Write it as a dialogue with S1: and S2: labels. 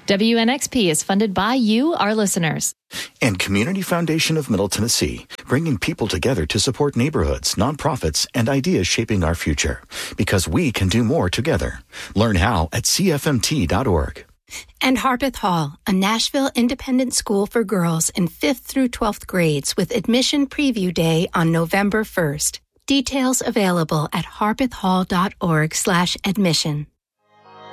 S1: WNXP is funded by you, our listeners.
S2: And Community Foundation of Middle Tennessee, bringing people together to support neighborhoods, nonprofits, and ideas shaping our future. Because we can do more together. Learn how at cfmt.org.
S3: And Harpeth Hall, a Nashville independent school for girls in 5th through 12th grades with admission preview day on November 1st. Details available at harpethhall.org/admission.